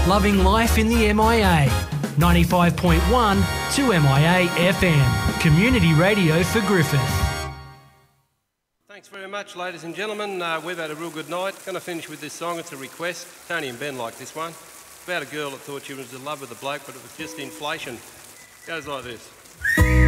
Loving life in the MIA. 95.1 2MIA FM. Community radio for Griffith. Thanks very much, ladies and gentlemen. We've had a real good night. Going to finish with this song. It's a request. Tony and Ben like this one. It's about a girl that thought she was in love with a bloke, but it was just inflation. Goes like this.